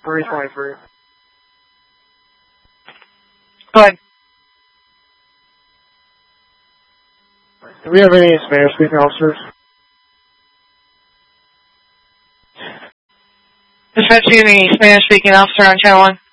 323. Go ahead. Do we have any Spanish-speaking officers? Dispatch, do you have any Spanish-speaking officer on Channel 1?